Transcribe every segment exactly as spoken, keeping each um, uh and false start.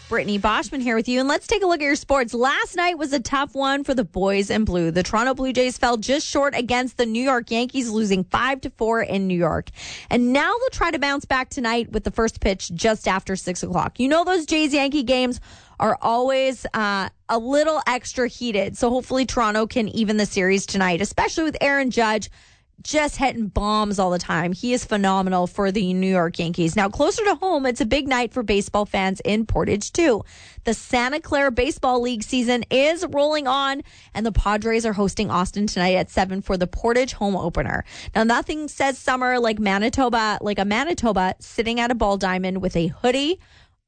Brittany Boschman here with you, and let's take a look at your sports. Last night was a tough one for the boys in blue. The Toronto Blue Jays fell just short against the New York Yankees, losing five to four in New York. And now they'll try to bounce back tonight with the first pitch just after six o'clock. You know those Jays-Yankee games are always uh, a little extra heated, so hopefully Toronto can even the series tonight, especially with Aaron Judge just hitting bombs all the time. He is phenomenal for the New York Yankees. Now, closer to home, it's a big night for baseball fans in Portage, too. The Santa Clara Baseball League season is rolling on, and the Padres are hosting Austin tonight at seven for the Portage home opener. Now, nothing says summer like Manitoba, like a Manitoba sitting at a ball diamond with a hoodie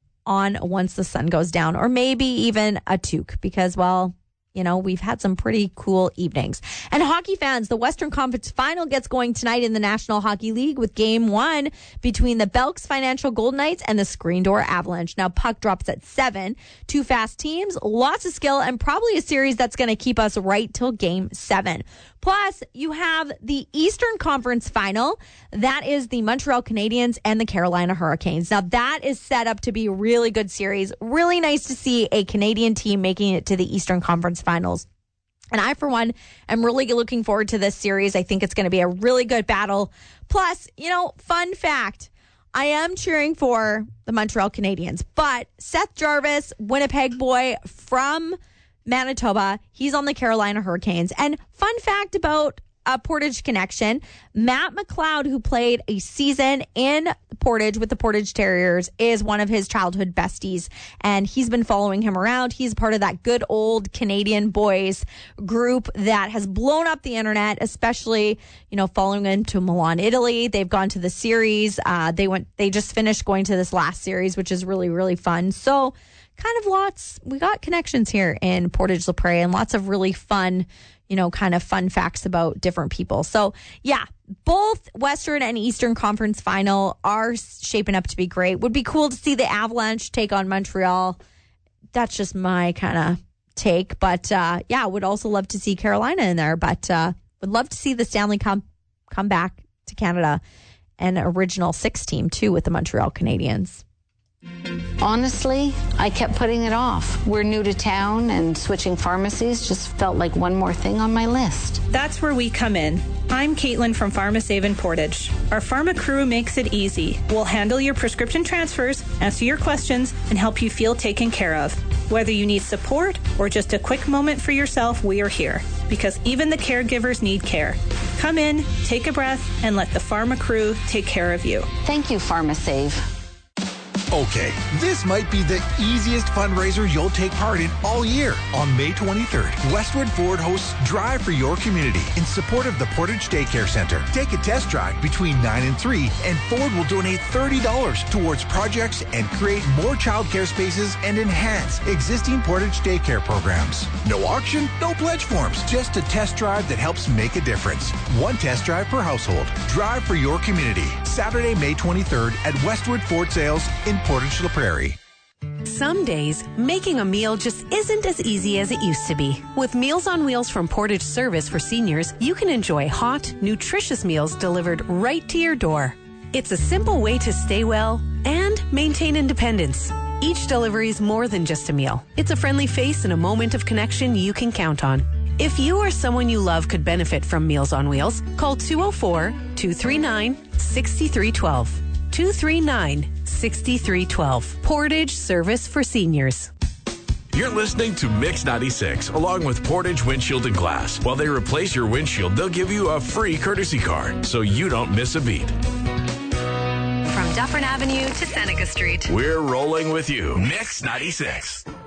on once the sun goes down, or maybe even a toque, because, well, you know, we've had some pretty cool evenings. And hockey fans, the Western Conference Final gets going tonight in the National Hockey League with game one between the Belks Financial Golden Knights and the Screen Door Avalanche. Now, puck drops at seven. Two fast teams, lots of skill, and probably a series that's going to keep us right till game seven. Plus, you have the Eastern Conference Final. That is the Montreal Canadiens and the Carolina Hurricanes. Now, that is set up to be a really good series. Really nice to see a Canadian team making it to the Eastern Conference Finals. And I, for one, am really looking forward to this series. I think it's going to be a really good battle. Plus, you know, fun fact, I am cheering for the Montreal Canadiens, but Seth Jarvis, Winnipeg boy from Manitoba, he's on the Carolina Hurricanes. And fun fact about a Portage connection, Matt McLeod, who played a season in Portage with the Portage Terriers, is one of his childhood besties, and he's been following him around. He's part of that good old Canadian boys group that has blown up the internet, especially, you know, following him to Milan, Italy. They've gone to the series. Uh, they went, they just finished going to this last series, which is really, really fun. So kind of lots, we got connections here in Portage La Prairie, and lots of really fun, you know, kind of fun facts about different people. So yeah, both Western and Eastern Conference Final are shaping up to be great. Would be cool to see the Avalanche take on Montreal. That's just my kind of take. But uh, yeah, would also love to see Carolina in there. But uh, would love to see the Stanley Cup come back to Canada, and original six team too with the Montreal Canadiens. Honestly, I kept putting it off. We're new to town, and switching pharmacies just felt like one more thing on my list. That's where we come in. I'm Caitlin from PharmaSave in Portage. Our pharma crew makes it easy. We'll handle your prescription transfers, answer your questions, and help you feel taken care of. Whether you need support or just a quick moment for yourself, we are here. Because even the caregivers need care. Come in, take a breath, and let the pharma crew take care of you. Thank you, PharmaSave. Okay, this might be the easiest fundraiser you'll take part in all year. On May twenty-third, Westwood Ford hosts Drive for Your Community in support of the Portage Daycare Center. Take a test drive between nine and three, and Ford will donate thirty dollars towards projects and create more childcare spaces and enhance existing Portage Daycare programs. No auction, no pledge forms, just a test drive that helps make a difference. One test drive per household. Drive for Your Community. Saturday, May twenty-third at Westwood Ford Sales in Portage La Prairie. Some days, making a meal just isn't as easy as it used to be. With Meals on Wheels from Portage Service for Seniors, you can enjoy hot, nutritious meals delivered right to your door. It's a simple way to stay well and maintain independence. Each delivery is more than just a meal. It's a friendly face and a moment of connection you can count on. If you or someone you love could benefit from Meals on Wheels, call two oh four, two three nine, six three one two. two three nine, six three one two. Portage Service for Seniors. You're listening to Mix ninety-six, along with Portage Windshield and Glass. While they replace your windshield, they'll give you a free courtesy car, so you don't miss a beat. From Dufferin Avenue to Seneca Street. We're rolling with you. Mix ninety-six.